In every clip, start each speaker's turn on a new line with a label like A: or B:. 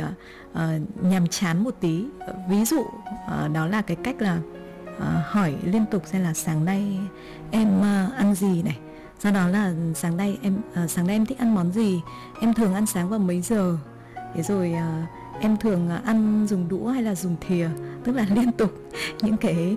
A: nhàm chán một tí. Ví dụ đó là cái cách là hỏi liên tục xem là sáng nay em ăn gì này, sau đó là sáng nay em thích ăn món gì, em thường ăn sáng vào mấy giờ, thế rồi em thường ăn dùng đũa hay là dùng thìa. Tức là liên tục những cái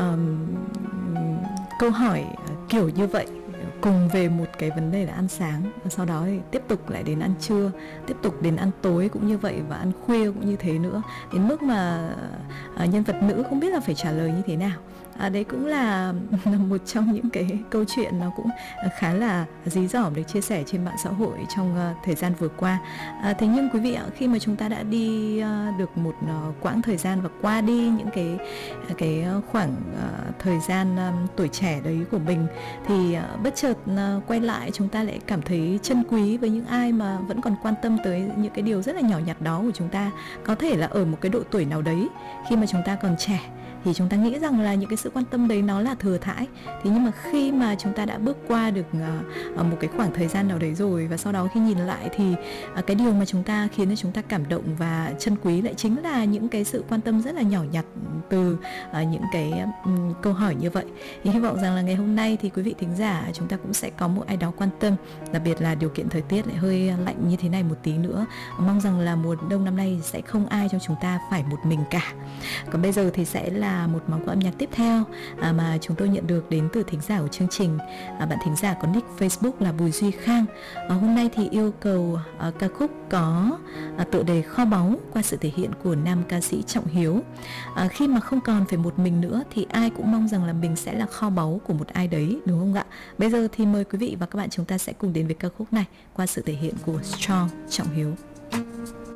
A: câu hỏi kiểu như vậy cùng về một cái vấn đề là ăn sáng. Sau đó thì tiếp tục lại đến ăn trưa, tiếp tục đến ăn tối cũng như vậy, và ăn khuya cũng như thế nữa, đến mức mà nhân vật nữ không biết là phải trả lời như thế nào. Đấy cũng là một trong những cái câu chuyện nó cũng khá là dí dỏm được chia sẻ trên mạng xã hội trong thời gian vừa qua. Thế nhưng quý vị ạ, khi mà chúng ta đã đi được một quãng thời gian và qua đi những cái khoảng thời gian tuổi trẻ đấy của mình, thì bất chợt quay lại chúng ta lại cảm thấy trân quý với những ai mà vẫn còn quan tâm tới những cái điều rất là nhỏ nhặt đó của chúng ta. Có thể là ở một cái độ tuổi nào đấy khi mà chúng ta còn trẻ thì chúng ta nghĩ rằng là những cái sự quan tâm đấy nó là thừa thãi. Thế nhưng mà khi mà chúng ta đã bước qua được một cái khoảng thời gian nào đấy rồi, và sau đó khi nhìn lại thì cái điều mà chúng ta khiến cho chúng ta cảm động và trân quý lại chính là những cái sự quan tâm rất là nhỏ nhặt từ những cái câu hỏi như vậy. Thì hy vọng rằng là ngày hôm nay thì quý vị thính giả chúng ta cũng sẽ có một ai đó quan tâm, đặc biệt là điều kiện thời tiết lại hơi lạnh như thế này một tí nữa. Mong rằng là mùa đông năm nay sẽ không ai trong chúng ta phải một mình cả. Còn bây giờ thì sẽ là một món quà âm nhạc tiếp theo mà chúng tôi nhận được đến từ thính giả của chương trình. Bạn thính giả có nick Facebook là Bùi Duy Khang. Hôm nay thì yêu cầu ca khúc có tựa đề Kho Báu qua sự thể hiện của nam ca sĩ Trọng Hiếu. Khi mà không còn phải một mình nữa thì ai cũng mong rằng là mình sẽ là kho báu của một ai đấy, đúng không ạ? Bây giờ thì mời quý vị và các bạn chúng ta sẽ cùng đến với ca khúc này qua sự thể hiện của Strong Trọng Hiếu.